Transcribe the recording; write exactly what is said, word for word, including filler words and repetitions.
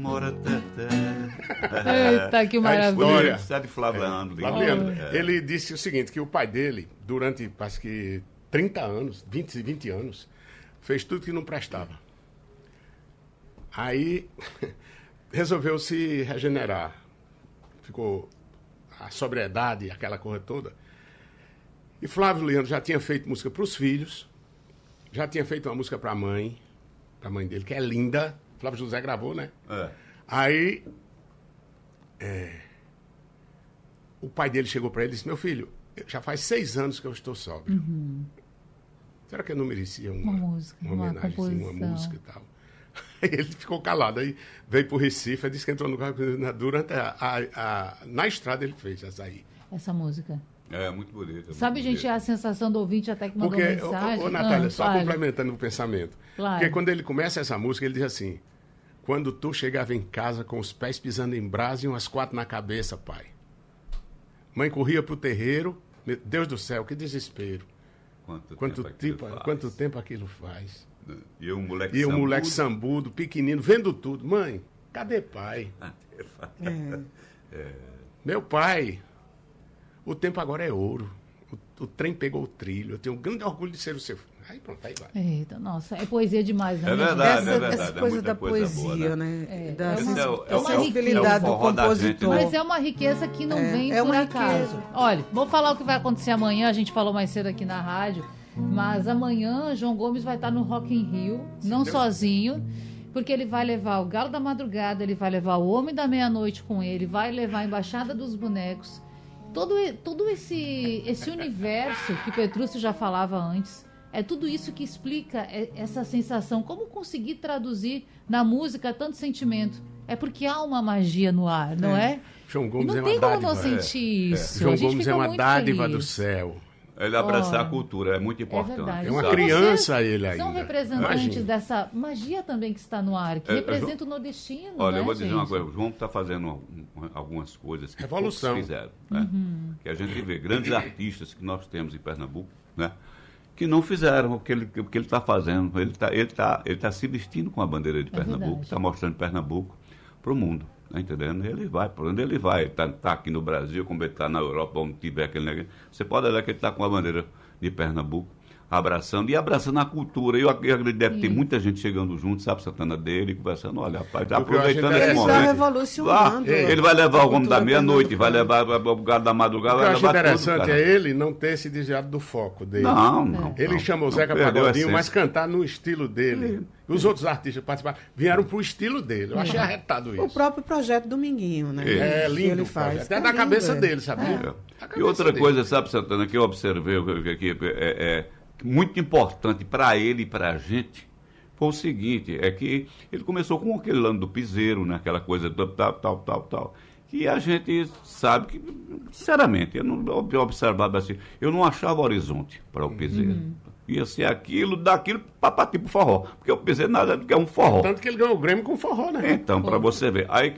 Mora Teté. Eita, que maravilha. Olha, é de Flávio Leandro. Flávio Leandro. É. Ele disse o seguinte, que o pai dele, durante, acho que trinta anos, vinte, vinte anos, fez tudo que não prestava. Aí resolveu se regenerar. Ficou a sobriedade, aquela coisa toda. E Flávio Leandro já tinha feito música para os filhos, já tinha feito uma música para a mãe, para a mãe dele, que é linda. Flávio José gravou, né? É. Aí é, o pai dele chegou para ele e disse, meu filho, já faz seis anos que eu estou sóbrio. Uhum. Será que eu não merecia uma, uma música, uma uma homenagem, assim, uma composição. música e tal? Aí ele ficou calado, aí veio para o Recife, disse que entrou no carro, durante a, a, a, na estrada ele fez essa aí. Essa música. É, muito bonita. Sabe, muito gente, bonita. a sensação do ouvinte até que mandou Porque, mensagem. ô, ô, Natália, ah, só fale. complementando o pensamento. Claro. Porque quando ele começa essa música, ele diz assim, quando tu chegava em casa com os pés pisando em brasa e umas quatro na cabeça, pai. Mãe corria pro terreiro, meu Deus do céu, que desespero. Quanto, Quanto tempo, tempo, aquilo quanto faz. tempo aquilo faz. E o moleque E o sambudo. moleque sambudo, pequenino, vendo tudo. Mãe, cadê pai? É. Meu pai, o tempo agora é ouro. O, o trem pegou o trilho. Eu tenho um grande orgulho de ser o seu filho. Aí pronto, aí vai. Eita, nossa, é poesia demais, né? É minha verdade, gente? é Essa, verdade. essa é coisa muita da coisa poesia, boa, né? É, Da é uma- sens- é o- da é o- sensibilidade é o do forró da gente, compositor. né? Mas é uma riqueza que não É, vem é por uma acaso. riqueza. Olha, vou falar o que vai acontecer amanhã, a gente falou mais cedo aqui na rádio, mas amanhã João Gomes vai estar no Rock in Rio, não sozinho, porque ele vai levar o Galo da Madrugada, ele vai levar o Homem da Meia-Noite com ele, vai levar a Embaixada dos Bonecos, todo, e- todo esse, esse universo que Petrúcio já falava antes. É tudo isso que explica é- essa sensação. Como conseguir traduzir na música tanto sentimento? É porque há uma magia no ar, não é? João E Gomes não é tem uma como dádiva. não sentir isso. João A gente Gomes fica é uma muito dádiva feliz. do céu. Ele abraçar Olha, a cultura é muito importante. verdade. É uma sabe? criança Vocês ele ainda. São representantes Imagina. dessa magia também que está no ar, que É, representa o nordestino. Olha, né, eu vou dizer gente? uma coisa, o João está fazendo um- algumas coisas que Revolução. poucos fizeram. Né? Uhum. Que a gente vê grandes artistas que nós temos em Pernambuco, né? Que não fizeram o que ele o que ele está fazendo. Ele está ele tá, ele tá se vestindo com a bandeira de É Pernambuco, verdade. está mostrando Pernambuco para o mundo. Tá entendendo? Ele vai, por onde ele vai, está tá aqui no Brasil, como ele está na Europa, onde tiver aquele negócio. Você pode olhar que ele está com a bandeira de Pernambuco, abraçando, e abraçando a cultura. Eu acredito que deve ter muita gente chegando junto, sabe, Santana dele, conversando, olha, rapaz, O que eu acho aproveitando esse interessante- Ele está momento. revolucionando. Ah, ele vai levar o Homem da cultura Meia-Noite, vai pernambucana. levar o Galo da Madrugada, O que eu vai acho levar interessante tudo, cara. é ele não ter se desviado do foco dele. Não, não. Ele não, chamou o não Zeca perdeu a Pagodinho, essência. mas cantar no estilo dele. E os outros artistas que participaram vieram pro estilo dele. Eu achei arretado O isso. próprio projeto Dominguinho, né? É Que lindo ele o faz. projeto. É É da lindo, cabeça é. dele, sabia? É. Da E cabeça outra dele. coisa, sabe, Santana, que eu observei, que, que, que é, é muito importante para ele e para a gente, foi o seguinte, é que ele começou com aquele lance do piseiro, né, aquela coisa do tal, tal, tal, tal, que a gente sabe que, sinceramente, eu não eu observava assim, eu não achava horizonte para o piseiro. Ia ser aquilo, daquilo, para partir pro forró. Porque o piseiro nada do que é um forró. Tanto que ele ganhou o Grêmio com forró, né? Então, para você ver. Aí